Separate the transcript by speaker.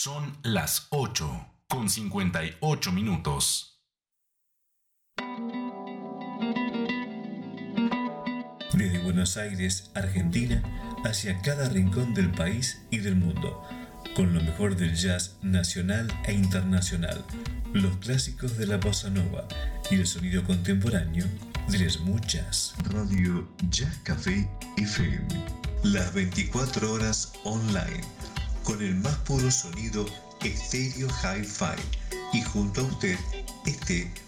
Speaker 1: Son las 8:58.
Speaker 2: Desde Buenos Aires, Argentina, hacia cada rincón del país y del mundo, con lo mejor del jazz nacional e internacional, los clásicos de la bossa nova y el sonido contemporáneo del smooth jazz. Radio Jazz Café FM, las 24 horas online, con el más puro sonido estéreo hi-fi, y junto a usted esté